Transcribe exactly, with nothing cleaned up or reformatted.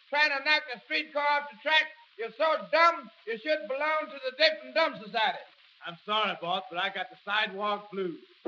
trying to knock the streetcar off the track. You're so dumb, you should belong to the Deaf and Dumb Society. I'm sorry, boss, but I got the sidewalk blues.